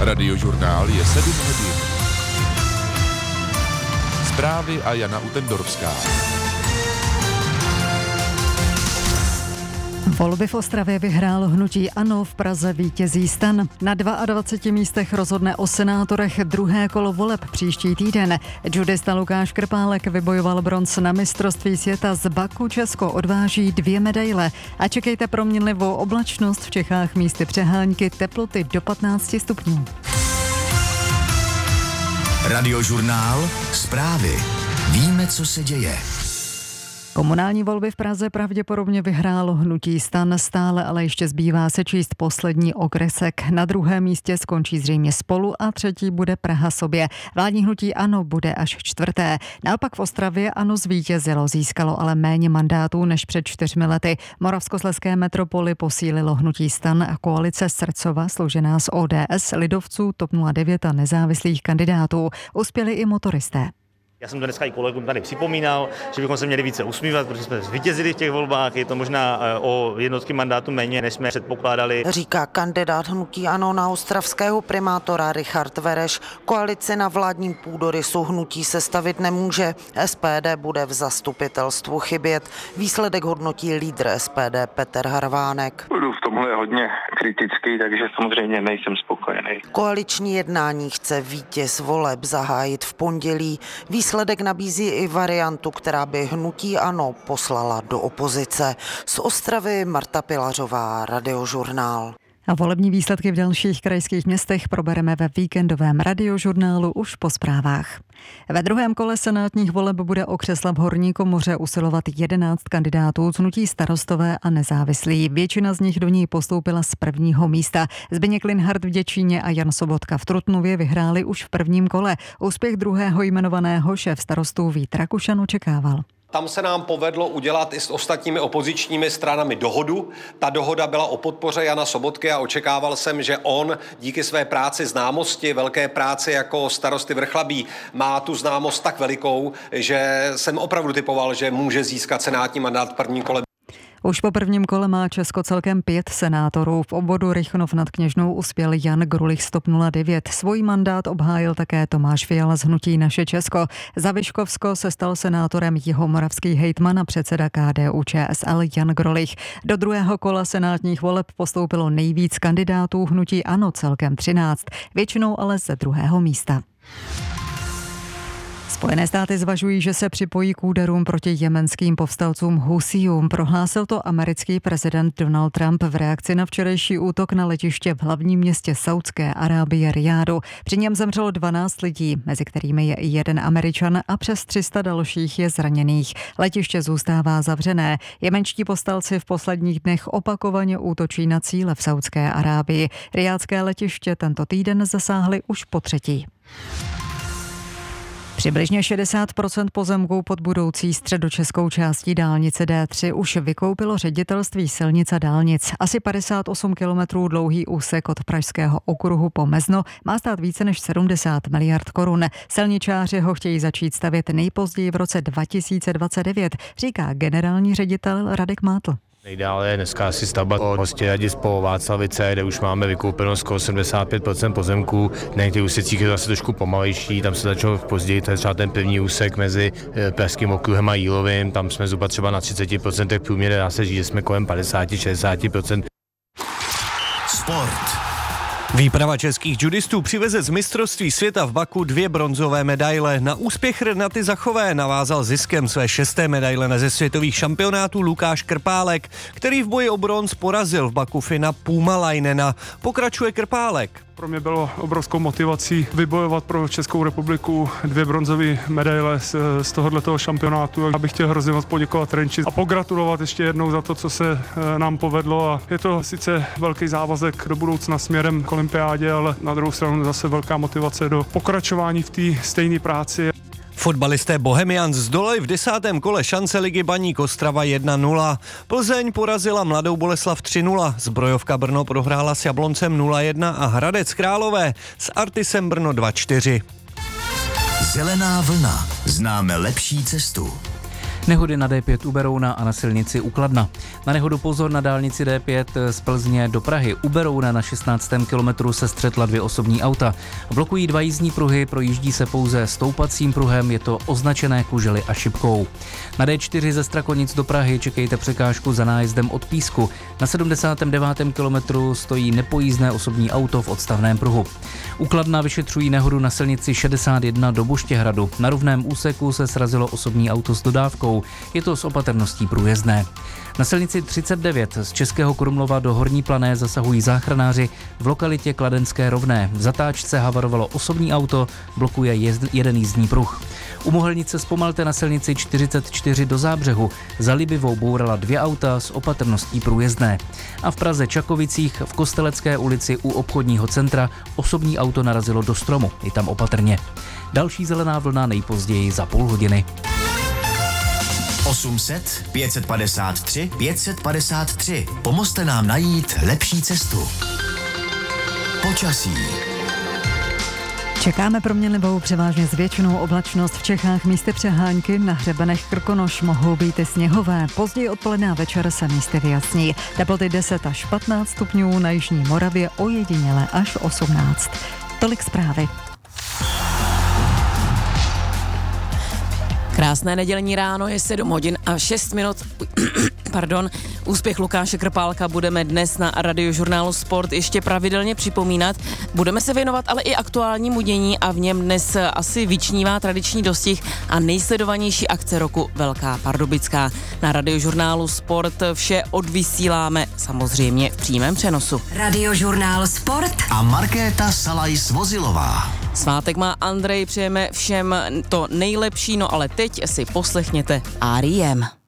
Radiožurnál je 7 hodin. Zprávy a Jana Utendorská. Volby v Ostravě vyhrálo hnutí ANO, v Praze vítězí STAN. Na 22 místech rozhodne o senátorech druhé kolo voleb příští týden. Judista Lukáš Krpálek vybojoval bronz na mistrovství světa. Z Baku Česko odváží 2 medaile. A čekejte proměnlivou oblačnost, v Čechách místy přehánky, teploty do 15 stupňů. Radiožurnál, zprávy. Víme, co se děje. Komunální volby v Praze pravděpodobně vyhrálo hnutí STAN, stále ale ještě zbývá se číst poslední okresek. Na druhém místě skončí zřejmě Spolu a třetí bude Praha sobě. Vládní hnutí ANO bude až 4. Naopak v Ostravě ANO zvítězilo, získalo ale méně mandátů než před 4 lety. Moravskoslezské metropoli posílilo hnutí STAN a koalice Srdcova, složená z ODS, lidovců, TOP 09 a nezávislých kandidátů. Uspěli i motoristé. Já jsem to dneska i kolegům tady připomínal, že bychom se měli více usmívat, protože jsme zvítězili v těch volbách, je to možná o jednotky mandátů méně, než jsme předpokládali. Říká kandidát hnutí ANO na ostravského primátora Richard Vereš. Koalice na vládním půdorysu hnutí sestavit nemůže. SPD bude v zastupitelstvu chybět. Výsledek hodnotí lídr SPD Petr Harvánek. Budu v tomhle hodně kritický, takže samozřejmě nejsem spokojený. Koaliční jednání chce vítěz voleb zahájit v pondělí. Výsledek nabízí i variantu, která by hnutí ANO poslala do opozice. Z Ostravy Marta Pilařová, Radiožurnál. A volební výsledky v dalších krajských městech probereme ve víkendovém Radiožurnálu už po zprávách. Ve druhém kole senátních voleb bude o křesla v horní komoře usilovat 11 kandidátů z hnutí Starostové a nezávislí. Většina z nich do ní postoupila z prvního místa. Zbyněk Linhart v Děčíně a Jan Sobotka v Trutnově vyhráli už v prvním kole. Úspěch druhého jmenovaného šéf starostů Vít Rakušan očekával. Tam se nám povedlo udělat i s ostatními opozičními stranami dohodu. Ta dohoda byla o podpoře Jana Sobotky a očekával jsem, že on díky své práci, známosti, velké práci jako starosty Vrchlabí má tu známost tak velikou, že jsem opravdu typoval, že může získat senátní mandát v prvním kole. Už po prvním kole má Česko celkem 5 senátorů. V obvodu Rychnov nad Kněžnou uspěl Jan Grulich z TOP 09. Svůj mandát obhájil také Tomáš Fiala z hnutí Naše Česko. Za Vyškovsko se stal senátorem jihomoravský hejtman a předseda KDU-ČSL Jan Grulich. Do druhého kola senátních voleb postoupilo nejvíc kandidátů hnutí ANO, celkem 13, většinou ale ze druhého místa. Spojené státy zvažují, že se připojí k úderům proti jemenským povstalcům Husijům. Prohlásil to americký prezident Donald Trump v reakci na včerejší útok na letiště v hlavním městě Saudské Arábie Rijádu. Při něm zemřelo 12 lidí, mezi kterými je i 1 Američan a přes 300 dalších je zraněných. Letiště zůstává zavřené. Jemenští povstalci v posledních dnech opakovaně útočí na cíle v Saudské Arábii. Rijádské letiště tento týden zasáhly už po 3. Přibližně 60% pozemků pod budoucí středočeskou částí dálnice D3 už vykoupilo ředitelství silnic a dálnic. Asi 58 kilometrů dlouhý úsek od Pražského okruhu po Mezno má stát více než 70 miliard korun. Silničáři ho chtějí začít stavět nejpozději v roce 2029, říká generální ředitel Radek Mátl. Nejdále je dneska asi stavba od Hostěradic po Václavice, kde už máme vykoupeno skoro 75% pozemků. Na některých úsecích je zase trošku pomalejší, tam se začalo později, to je třeba ten první úsek mezi Pražským okruhem a Jílovým, tam jsme zhruba třeba na 30% průměru, dá se říct, že jsme kolem 50-60%. Sport. Výprava českých judistů přiveze z mistrovství světa v Baku 2 bronzové medaile. Na úspěch Renaty Zachové navázal ziskem své 6. medaile na ze světových šampionátů Lukáš Krpálek, který v boji o bronz porazil v Baku Fina Půmalajnena. Pokračuje Krpálek. Pro mě bylo obrovskou motivací vybojovat pro Českou republiku 2 bronzové medaile z tohoto šampionátu. Já bych chtěl hrozně moc poděkovat Trenči a pogratulovat ještě jednou za to, co se nám povedlo. A je to sice velký závazek do budoucna směrem k olympiádě, ale na druhou stranu zase velká motivace do pokračování v té stejné práci. Fotbalisté Bohemians zdolali v 10. kole šance ligy Baník Ostrava 1-0. Plzeň porazila Mladou Boleslav 3-0. Zbrojovka Brno prohrála s Jabloncem 0-1 a Hradec Králové s Artisem Brno 2-4. Zelená vlna. Známe lepší cestu. Nehody na D5 u Berouna a na silnici u Kladna. Na nehodu pozor na dálnici D5 z Plzně do Prahy. U Berouna na 16. kilometru se střetla 2 osobní auta. Blokují 2 jízdní pruhy, projíždí se pouze stoupacím pruhem, je to označené kužely a šipkou. Na D4 ze Strakonic do Prahy čekejte překážku za nájezdem od Písku. Na 79. kilometru stojí nepojízdné osobní auto v odstavném pruhu. U Kladna vyšetřují nehodu na silnici 61 do Buštěhradu. Na rovném úseku se srazilo osobní auto s dodávkou. Je to s opatrností průjezdné. Na silnici 39 z Českého Krumlova do Horní Plané zasahují záchranáři v lokalitě Kladenské Rovné. V zatáčce havarovalo osobní auto, blokuje jeden jízdní pruh. U Mohelnice zpomalte na silnici 44 do Zábřehu. Za Libivou bourala 2 auta s opatrností průjezdné. A v Praze Čakovicích v Kostelecké ulici u obchodního centra osobní auto narazilo do stromu. Je tam opatrně. Další zelená vlna nejpozději za půl hodiny. 800 553 553. Pomozte nám najít lepší cestu. Počasí. Čekáme proměnlivou převážně s většinou oblačnost v Čechách, místy přehánky, na hřebenech Krkonoš mohou být i sněhové. Později odpoledne a večer se místy vyjasní. Teploty 10 až 15 stupňů, na jižní Moravě ojediněle až 18. Tolik zprávy. Krásné nedělní ráno, je 7 hodin a 6 minut. Pardon. Úspěch Lukáše Krpálka budeme dnes na Radiožurnálu Sport ještě pravidelně připomínat. Budeme se věnovat ale i aktuálnímu dění a v něm dnes asi vyčnívá tradiční dostih a nejsledovanější akce roku Velká Pardubická. Na Radiožurnálu Sport vše odvysíláme samozřejmě v přímém přenosu. Radiožurnál Sport a Markéta Salaj-Svozilová. Svátek má Andrej, přejeme všem to nejlepší, no ale teď si poslechněte R.E.M.